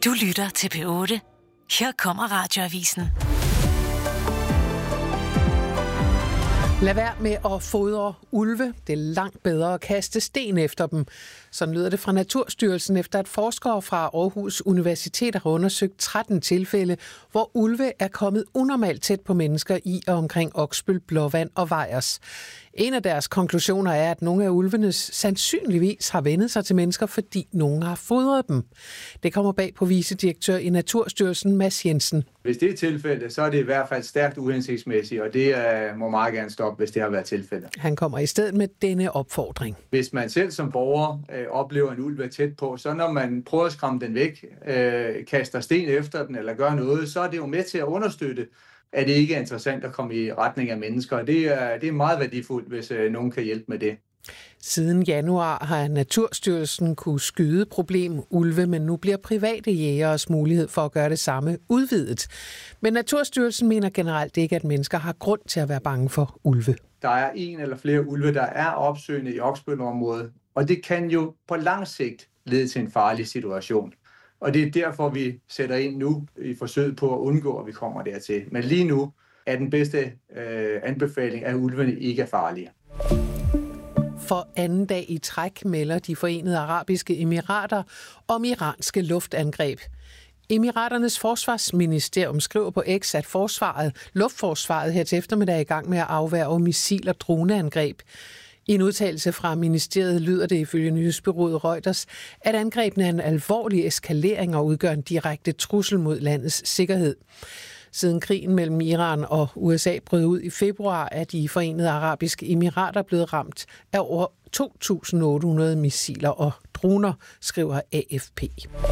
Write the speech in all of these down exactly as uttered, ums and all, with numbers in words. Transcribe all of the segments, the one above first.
Du lytter til P otte. Her kommer Radioavisen. Lad være med at fodre ulve. Det er langt bedre at kaste sten efter dem. Sådan lyder det fra Naturstyrelsen, efter at forskere fra Aarhus Universitet har undersøgt tretten tilfælde, hvor ulve er kommet unormalt tæt på mennesker i og omkring Oksbøl, Blåvand og Vejers. En af deres konklusioner er, at nogle af ulvenes sandsynligvis har vendet sig til mennesker, fordi nogen har fodret dem. Det kommer bag på vicedirektør i Naturstyrelsen, Mads Jensen. Hvis det er tilfældet, så er det i hvert fald stærkt uhensigtsmæssigt, og det uh, må meget gerne stoppe, hvis det har været tilfældet. Han kommer i stedet med denne opfordring. Hvis man selv som borger uh, oplever en ulv er tæt på, så når man prøver at skræmme den væk, uh, kaster sten efter den eller gør noget, så er det jo med til at understøtte, at det ikke er interessant at komme i retning af mennesker. Det er, det er meget værdifuldt, hvis uh, nogen kan hjælpe med det. Siden januar har Naturstyrelsen kunne skyde problem ulve, men nu bliver private jægeres mulighed for at gøre det samme udvidet. Men Naturstyrelsen mener generelt ikke, at mennesker har grund til at være bange for ulve. Der er en eller flere ulve, der er opsøgende i Oksbøl-området, og det kan jo på lang sigt lede til en farlig situation. Og det er derfor, vi sætter ind nu i forsøget på at undgå, at vi kommer dertil. Men lige nu er den bedste øh, anbefaling, at ulvene ikke er farlige. For anden dag i træk melder de Forenede Arabiske Emirater om iranske luftangreb. Emiraternes forsvarsministerium skriver på X, at forsvaret, luftforsvaret her til eftermiddag er i gang med at afværge missil- og droneangreb. I en udtalelse fra ministeriet lyder det ifølge nyhedsbureauet Reuters, at angrebene er en alvorlig eskalering og udgør en direkte trussel mod landets sikkerhed. Siden krigen mellem Iran og U S A brød ud i februar, er de Forenede Arabiske Emirater blevet ramt af over to tusind otte hundrede missiler og droner, skriver A F P.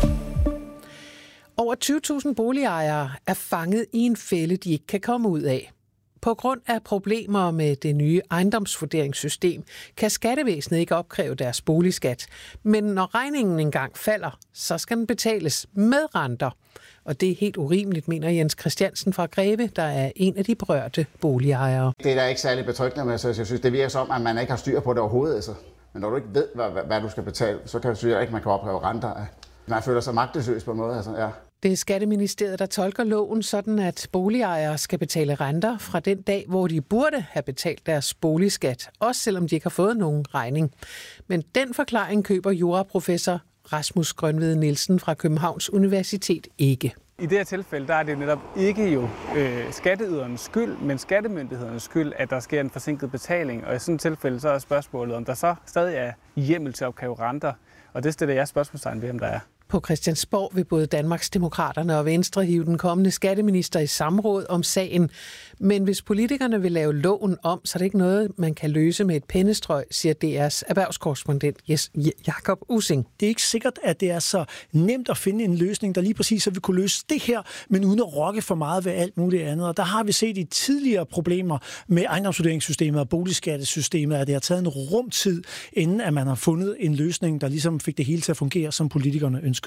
Over tyve tusind boligejere er fanget i en fælde, de ikke kan komme ud af. På grund af problemer med det nye ejendomsvurderingssystem kan skattevæsenet ikke opkræve deres boligskat. Men når regningen engang falder, så skal den betales med renter. Og det er helt urimeligt, mener Jens Christiansen fra Greve, der er en af de berørte boligejere. Det er da ikke særlig betryggende med, så jeg synes, det virker som, at man ikke har styr på det overhovedet. Altså. Men når du ikke ved, hvad, hvad du skal betale, så kan jeg synes ikke, at man kan opkræve renter. Man føler sig magtesløs på en måde. Altså, ja. Det er Skatteministeriet, der tolker loven sådan, at boligejere skal betale renter fra den dag, hvor de burde have betalt deres boligskat, også selvom de ikke har fået nogen regning. Men den forklaring køber juraprofessor Rasmus Grønved Nielsen fra Københavns Universitet ikke. I det her tilfælde der er det netop ikke jo øh, skatteydernes skyld, men skattemyndighedernes skyld, at der sker en forsinket betaling. Og i sådan et tilfælde så er spørgsmålet, om der så stadig er hjemmel til at opkræve renter. Og det stiller jeg spørgsmålstegn ved, om der er. På Christiansborg vil både Danmarksdemokraterne og Venstre hive den kommende skatteminister i samråd om sagen. Men hvis politikerne vil lave loven om, så er det ikke noget, man kan løse med et pennestrøg, siger D R's erhvervskorrespondent Jakob Ussing. Det er ikke sikkert, at det er så nemt at finde en løsning, der lige præcis vil kunne løse det her, men uden at rokke for meget ved alt muligt andet. Og der har vi set i tidligere problemer med ejendomsvurderingssystemet og boligskattesystemet, at det har taget en rumtid, inden at man har fundet en løsning, der ligesom fik det hele til at fungere, som politikerne ønskede.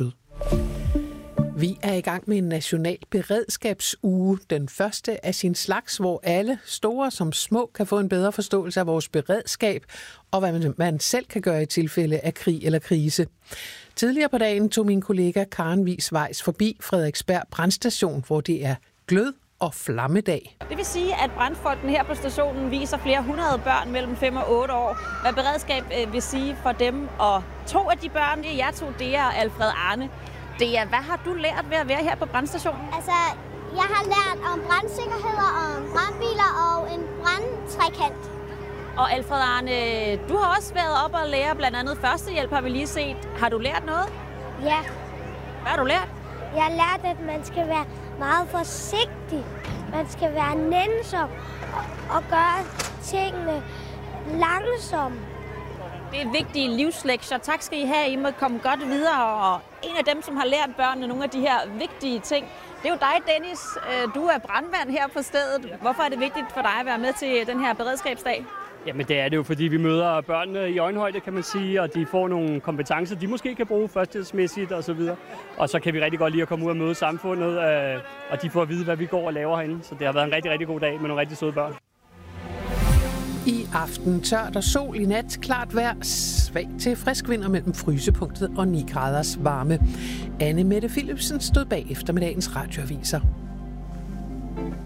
Vi er i gang med en national beredskabsuge, den første af sin slags, hvor alle, store som små, kan få en bedre forståelse af vores beredskab og hvad man selv kan gøre i tilfælde af krig eller krise. Tidligere på dagen tog min kollega Karen Wies Weiss forbi Frederiksberg Brandstation, hvor det er glød og flammedag. Det vil sige, at brandfolkene her på stationen viser flere hundrede børn mellem fem og otte år, hvad beredskab vil sige for dem. Og to af de børn, det er jer to, det er Alfred Arne. Det er, hvad har du lært ved at være her på brandstationen? Altså, jeg har lært om brandsikkerhed, om brandbiler og en brandtrekant. Og Alfred Arne, du har også været op og lære blandt andet førstehjælp, har vi lige set. Har du lært noget? Ja. Hvad har du lært? Jeg har lært, at man skal være meget forsigtig. Man skal være nænsom og gøre tingene langsomt. Det er vigtige livslektier. Tak skal I have. I må komme godt videre. Og en af dem, som har lært børnene nogle af de her vigtige ting, det er jo dig, Dennis. Du er brandmand her på stedet. Hvorfor er det vigtigt for dig at være med til den her beredskabsdag? Jamen det er det jo, fordi vi møder børnene i øjenhøjde, kan man sige, og de får nogle kompetencer, de måske kan bruge førstehjælpsmæssigt og så videre. Og så kan vi rigtig godt lide at komme ud og møde samfundet, og de får at vide, hvad vi går og laver herinde. Så det har været en rigtig, rigtig god dag med nogle rigtig søde børn. I aften tørt og sol, i nat klart vejr, svag til frisk vind og mellem frysepunktet og ni graders varme. Anne Mette Philipsen stod bag eftermiddagens radioaviser.